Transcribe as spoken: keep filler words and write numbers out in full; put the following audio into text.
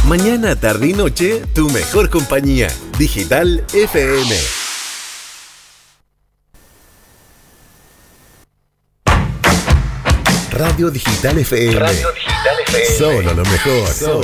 Mañana, tarde y noche, tu mejor compañía. Digital F M. Radio Digital F M. Radio Digital F M. Solo lo mejor. Solo